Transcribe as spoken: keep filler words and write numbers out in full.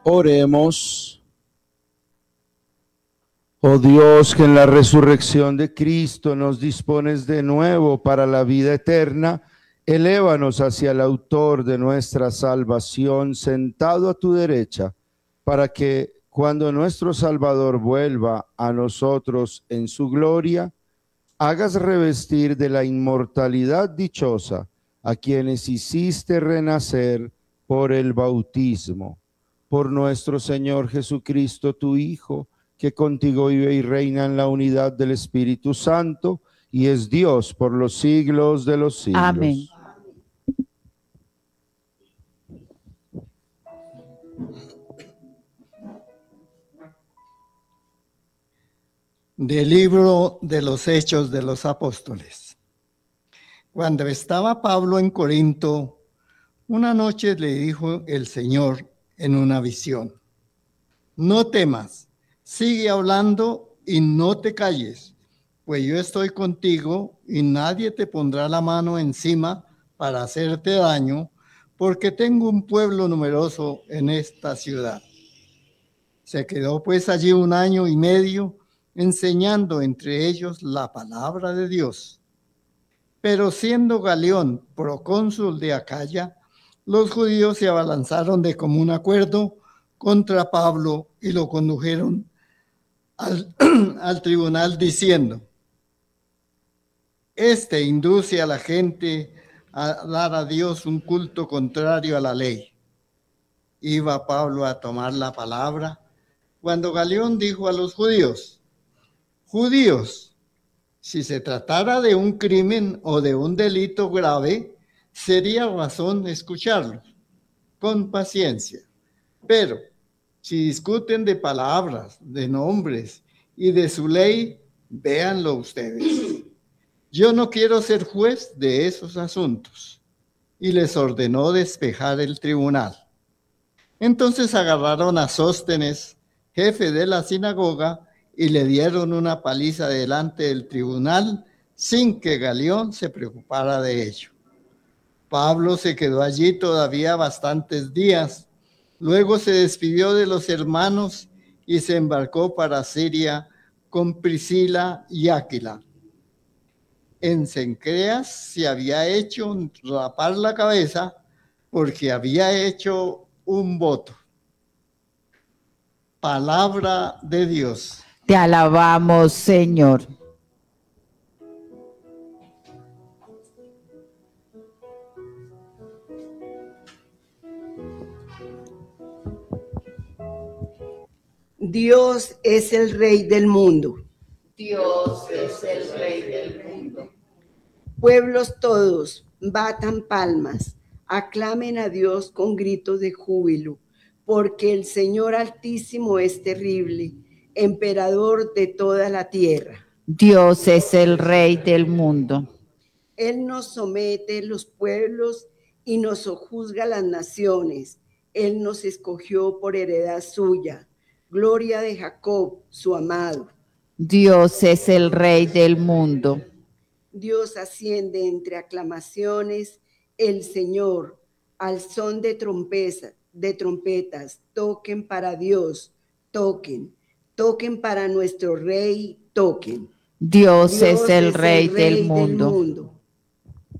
Oremos. Oh Dios, que en la resurrección de Cristo nos dispones de nuevo para la vida eterna, elévanos hacia el autor de nuestra salvación, sentado a tu derecha, para que cuando nuestro Salvador vuelva a nosotros en su gloria, hagas revestir de la inmortalidad dichosa a quienes hiciste renacer por el bautismo. Por nuestro Señor Jesucristo, tu Hijo, que contigo vive y reina en la unidad del Espíritu Santo, y es Dios por los siglos de los siglos. Amén. Del libro de los Hechos de los Apóstoles. Cuando estaba Pablo en Corinto, una noche le dijo el Señor en una visión: no temas, sigue hablando y no te calles, pues yo estoy contigo y nadie te pondrá la mano encima para hacerte daño, porque tengo un pueblo numeroso en esta ciudad. Se quedó pues allí un año y medio, enseñando entre ellos la palabra de Dios. Pero siendo Galión procónsul de Acaya, los judíos se abalanzaron de común acuerdo contra Pablo y lo condujeron al, al tribunal diciendo: este induce a la gente a dar a Dios un culto contrario a la ley. Iba Pablo a tomar la palabra cuando Galión dijo a los judíos: judíos, si se tratara de un crimen o de un delito grave, sería razón escucharlo con paciencia. Pero si discuten de palabras, de nombres y de su ley, véanlo ustedes. Yo no quiero ser juez de esos asuntos. Y les ordenó despejar el tribunal. Entonces agarraron a Sóstenes, jefe de la sinagoga, y le dieron una paliza delante del tribunal sin que Galión se preocupara de ello. Pablo se quedó allí todavía bastantes días. Luego se despidió de los hermanos y se embarcó para Siria con Priscila y Áquila. En Cencreas se había hecho rapar la cabeza porque había hecho un voto. Palabra de Dios. Te alabamos, Señor. Dios es el Rey del mundo. Dios es el Rey del mundo. Pueblos todos, batan palmas, aclamen a Dios con gritos de júbilo, porque el Señor Altísimo es terrible, emperador de toda la tierra. Dios es el Rey del mundo. Él nos somete los pueblos y nos sojuzga las naciones. Él nos escogió por heredad suya. Gloria de Jacob, su amado. Dios es el Rey del mundo. Dios asciende entre aclamaciones, el Señor, al son de trompetas, de trompetas, toquen para Dios, toquen, toquen para nuestro Rey, toquen. Dios, Dios es el es Rey, el Rey del, mundo. del mundo.